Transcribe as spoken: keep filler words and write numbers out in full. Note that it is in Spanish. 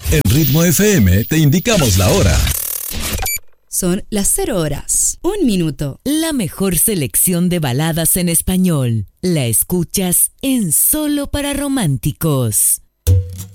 En Ritmo F M te indicamos la hora. Son las cero horas, un minuto. La mejor selección de baladas en español. La escuchas en Solo para Románticos.